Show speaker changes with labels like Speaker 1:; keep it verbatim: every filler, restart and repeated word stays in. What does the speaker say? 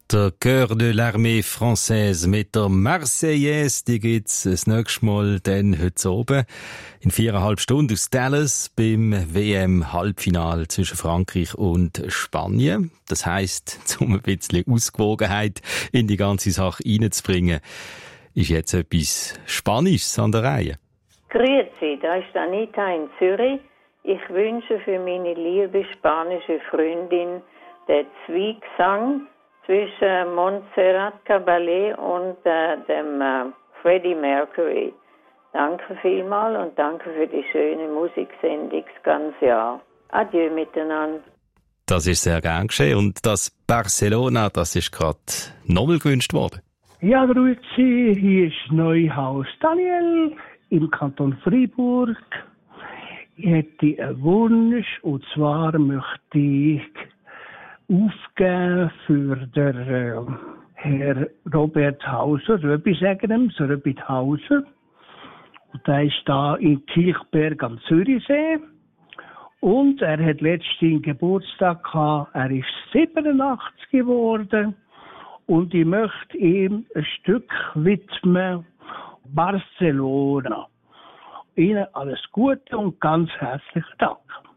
Speaker 1: Der Chœur de l'Armée Française mit der Marseillaise, die gibt's das nächste Mal dann heute oben in viereinhalb Stunden aus Dallas beim W M-Halbfinal zwischen Frankreich und Spanien. Das heisst, um ein bisschen Ausgewogenheit in die ganze Sache reinzubringen, ist jetzt etwas Spanisches an der Reihe.
Speaker 2: Grüezi, da ist Anita in Zürich. Ich wünsche für meine liebe spanische Freundin den Zwiegsang zwischen Montserrat Caballé und äh, dem äh, Freddie Mercury. Danke vielmals und danke für die schöne Musiksendung das ganze Jahr. Adieu miteinander.
Speaker 1: Das ist sehr gern geschehen und das Barcelona, das ist gerade nochmal gewünscht worden.
Speaker 3: Ja, grüezi, hier ist Neuhaus Daniel im Kanton Freiburg. Ich hätte einen Wunsch, und zwar möchte ich aufgeben für den äh, Herr Robert Hauser, Röbi sagen ihm, so Röbi Hauser. Und der ist da in Kilchberg am Zürichsee. Und er hat letztens Geburtstag gehabt, er ist siebenundachtzig geworden. Und ich möchte ihm ein Stück widmen, Barcelona. Ihnen alles Gute und ganz herzlichen Dank.